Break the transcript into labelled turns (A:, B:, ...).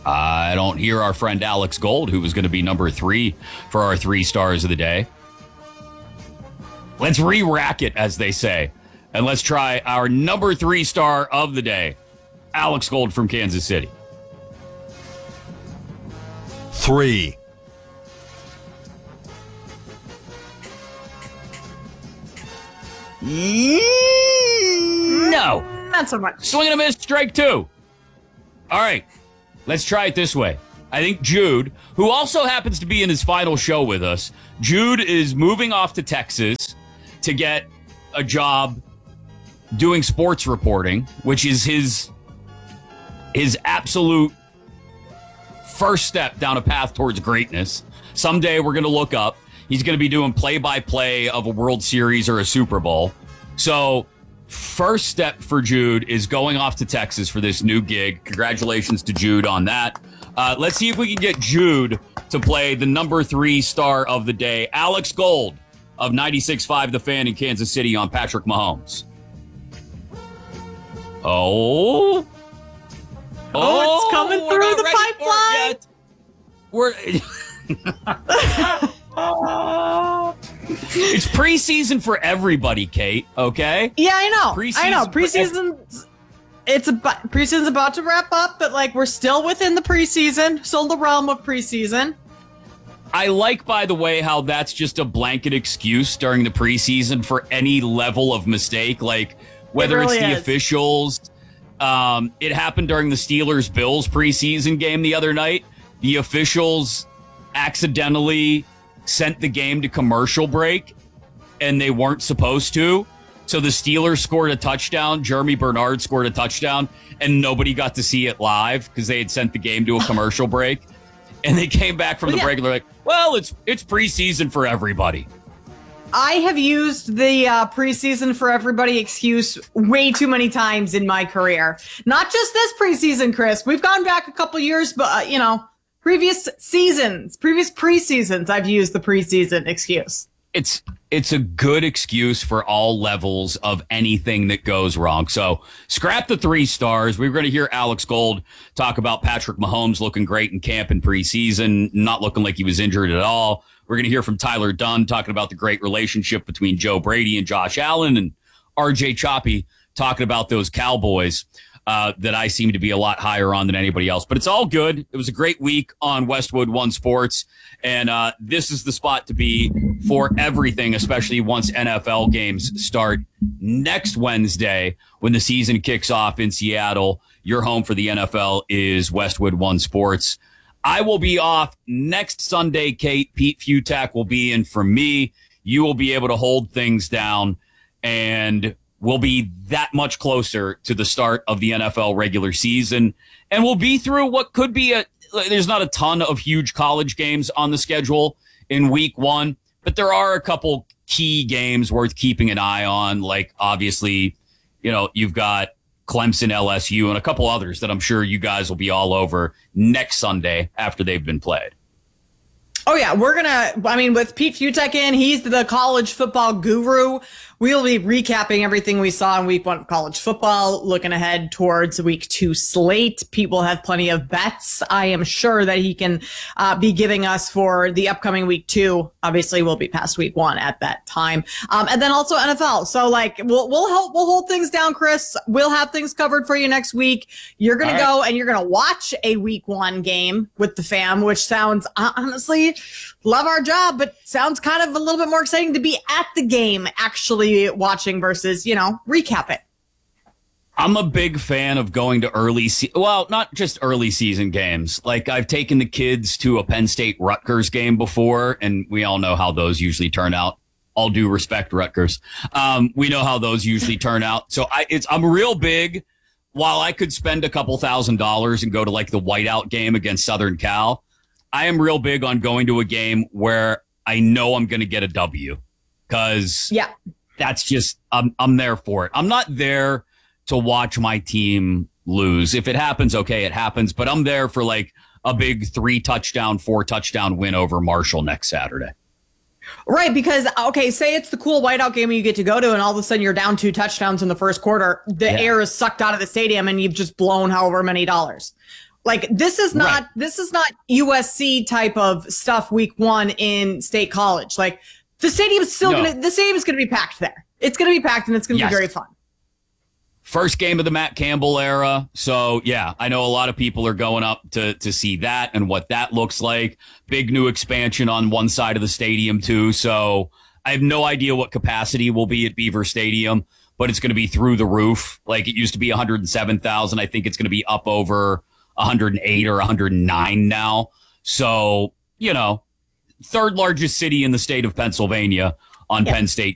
A: I don't hear our friend Alex Gold, who was going to be number 3 for our 3 stars of the day. Let's re-rack it, as they say. And let's try our number 3 star of the day, Alex Gold from Kansas City.
B: 3.
A: No.
C: Not so much.
A: Swing and a miss, strike 2. All right. Let's try it this way. I think Jude, who also happens to be in his final show with us, Jude is moving off to Texas to get a job doing sports reporting, which is his absolute first step down a path towards greatness. Someday we're going to look up. He's going to be doing play-by-play of a World Series or a Super Bowl. So first step for Jude is going off to Texas for this new gig. Congratulations to Jude on that. Let's see if we can get Jude to play the number 3 star of the day, Alex Gold of 96.5 The Fan in Kansas City on Patrick Mahomes. Oh,
C: it's coming through the pipeline.
A: It's preseason for everybody, Kate. Okay.
C: Yeah, I know.
A: Preseason's
C: Preseason's about to wrap up, but like we're still within the preseason, still the realm of preseason.
A: I like, by the way, how that's just a blanket excuse during the preseason for any level of mistake, like whether it's the officials. It happened during the Steelers-Bills preseason game the other night. The officials accidentally sent the game to commercial break, and they weren't supposed to. So the Steelers scored a touchdown. Jeremy Bernard scored a touchdown, and nobody got to see it live because they had sent the game to a commercial break. And they came back from the break and they're like, well, it's preseason for everybody.
C: I have used the preseason for everybody excuse way too many times in my career. Not just this preseason, Chris. We've gone back a couple years, but, previous preseasons, I've used the preseason excuse.
A: It's a good excuse for all levels of anything that goes wrong. So scrap the 3 stars. We're going to hear Alex Gold talk about Patrick Mahomes looking great in camp and preseason, not looking like he was injured at all. We're going to hear from Tyler Dunn talking about the great relationship between Joe Brady and Josh Allen, and RJ Choppy talking about those Cowboys that I seem to be a lot higher on than anybody else. But it's all good. It was a great week on Westwood One Sports, and this is the spot to be for everything, especially once NFL games start next Wednesday when the season kicks off in Seattle. Your home for the NFL is Westwood One Sports. I will be off next Sunday, Kate. Pete Futak will be in for me. You will be able to hold things down, and we'll be that much closer to the start of the NFL regular season. And we'll be through what could be there's not a ton of huge college games on the schedule in week 1, but there are a couple key games worth keeping an eye on. Like, obviously, you've got Clemson, LSU, and a couple others that I'm sure you guys will be all over next Sunday after they've been played.
C: Oh, yeah. With Pete Futak in, he's the college football guru. We'll be recapping everything we saw in week 1 of college football, looking ahead towards week 2 slate. Pete will have plenty of bets. I am sure that he can be giving us for the upcoming week 2. Obviously, we'll be past week 1 at that time. And then also NFL. So we'll hold things down, Chris. We'll have things covered for you next week. You're going to go and you're going to watch a week 1 game with the fam, which sounds honestly, love our job, but sounds kind of a little bit more exciting to be at the game actually watching versus, recap it.
A: I'm a big fan of going to not just early season games. Like, I've taken the kids to a Penn State Rutgers game before, and we all know how those usually turn out. All due respect, Rutgers. We know how those usually turn out. So I'm real big. While I could spend a couple $1,000s and go to like the whiteout game against Southern Cal, I am real big on going to a game where I know I'm going to get a W, because that's just, I'm there for it. I'm not there to watch my team lose. If it happens, okay, it happens. But I'm there for like a big 3-touchdown, 4-touchdown win over Marshall next Saturday.
C: Right, because, say it's the cool whiteout game you get to go to, and all of a sudden you're down 2 touchdowns in the first quarter. The air is sucked out of the stadium, and you've just blown however many dollars. Like this is not USC type of stuff week 1 in State College. Like the stadium's gonna be packed there. It's gonna be packed and it's gonna be very fun.
A: First game of the Matt Campbell era. So, yeah, I know a lot of people are going up to see that and what that looks like. Big new expansion on one side of the stadium, too. So I have no idea what capacity will be at Beaver Stadium, but it's going to be through the roof. Like it used to be 107,000. I think it's going to be up over 108 or 109 now. So, third largest city in the state of Pennsylvania on Penn State